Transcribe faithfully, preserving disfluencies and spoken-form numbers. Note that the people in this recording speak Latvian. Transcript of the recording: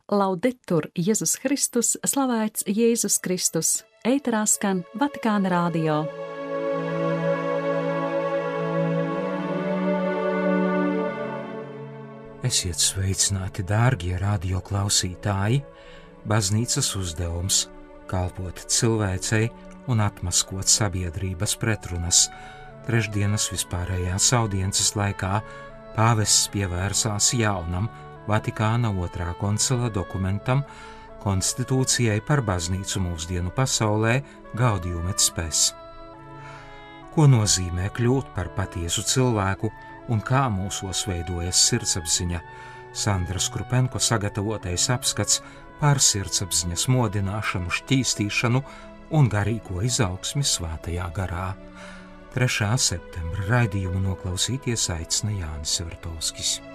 Laudetur Jēzus Kristus, slavēts Jēzus Kristus, ēterā skan Vatikāna radio. Esiet sveicināti, dārgie radio klausītāji! Baznīcas uzdevums kalpot cilvēcei un atmaskot sabiedrības pretrunas. Trešdienas vispārējās audiences laikā pāvests pievērsās jaunam Vatikāna otrā koncila dokumentam Konstitūcijai par baznīcu mūsdienu pasaulē Gaudium et Spes. Ko nozīmē kļūt par patiesu cilvēku un kā mūsos veidojas sirdsapziņa? Sandras Krupenko sagatavotais apskats par sirdsapziņas modināšanu, šķīstīšanu un garīgo izaugsmi svētajā garā. trešā septembra raidījumu noklausīties aicina Jānis Vertovskis.